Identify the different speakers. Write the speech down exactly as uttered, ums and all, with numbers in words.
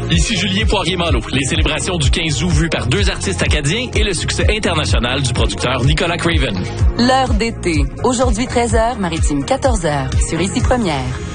Speaker 1: Ici Julien Poirier-Malo. Les célébrations du quinze août vues par deux artistes acadiens et le succès international du producteur Nicolas Craven.
Speaker 2: L'heure d'été. Aujourd'hui treize heures, Maritime quatorze heures. Sur Ici Première.